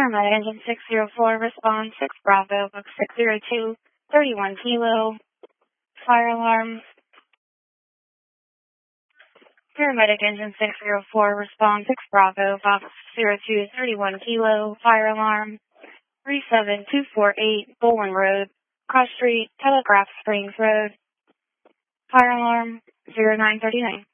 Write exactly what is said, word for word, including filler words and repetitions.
Paramedic Engine six zero four, response six Bravo, book six zero two, thirty-one Kilo, fire alarm. Paramedic Engine six zero four, response six Bravo, box zero two, thirty-one Kilo, fire alarm. three seven two four eight, Bowling Road, Cross Street, Telegraph Springs Road, fire alarm zero nine three nine.